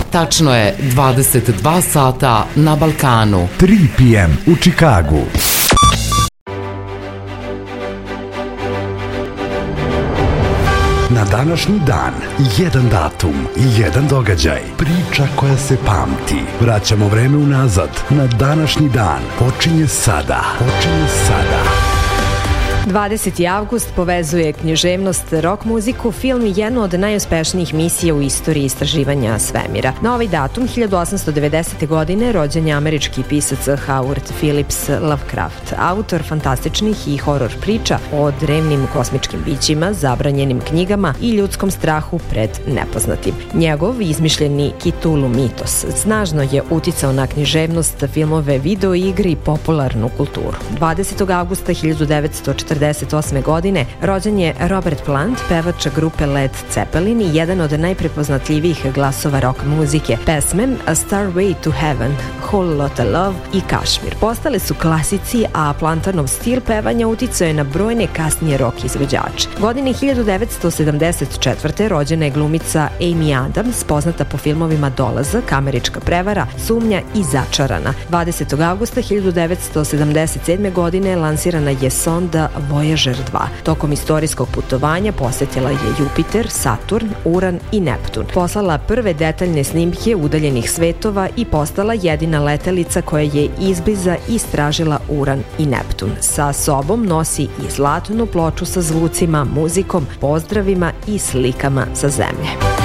tačno je 22 sata na Balkanu. 3 p.m. u Čikagu. Na današnji dan, jedan datum, jedan događaj, priča koja se pamti. Vraćamo vreme unazad. Na današnji dan počinje sada. 20. avgust povezuje književnost, rock muziku, film i jednu od najuspešnijih misija u istoriji istraživanja svemira. Na ovaj datum, 1890. godine, rođen je američki pisac Howard Phillips Lovecraft, autor fantastičnih i horor priča o drevnim kosmičkim bićima, zabranjenim knjigama i ljudskom strahu pred nepoznatim. Njegov izmišljeni Cthulhu mitos snažno je uticao na književnost, filmove, video igre i popularnu kulturu. 20. avgusta 1948. godine rođen je Robert Plant, pevač grupe Led Zeppelin i jedan od najprepoznatljivijih glasova rock muzike. Pesme A Starway to Heaven, Whole Lotta Love i Kashmir postale su klasici, a Plantanov stil pevanja uticao je na brojne kasnije rock izvođače. Godine 1974. rođena je glumica Amy Adams, poznata po filmovima Dolazak, Američka prevara, Sumnja i Začarana. 20. avgusta 1977. godine lansirana je sonda Voyager 2. Tokom istorijskog putovanja posetila je Jupiter, Saturn, Uran i Neptun. Poslala prve detaljne snimke udaljenih svetova i postala jedina letelica koja je izbliza istražila Uran i Neptun. Sa sobom nosi i zlatnu ploču sa zvucima, muzikom, pozdravima i slikama sa Zemlje.